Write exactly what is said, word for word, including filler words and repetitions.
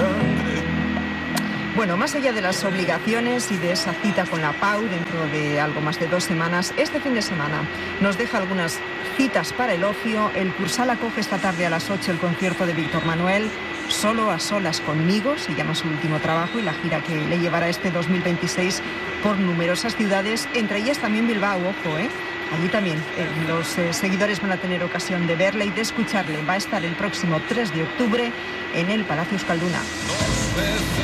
sangre. Bueno, más allá de las obligaciones y de esa cita con la Pau dentro de algo más de dos semanas, este fin de semana nos deja algunas citas para el ocio. El Cursal acoge esta tarde a las ocho el concierto de Víctor Manuel, Solo a solas conmigo, se llama su último trabajo, y la gira que le llevará este dos mil veintiséis por numerosas ciudades, entre ellas también Bilbao, ojo, ¿eh? Allí también eh, los eh, seguidores van a tener ocasión de verle y de escucharle. Va a estar el próximo tres de octubre en el Palacio Euskalduna.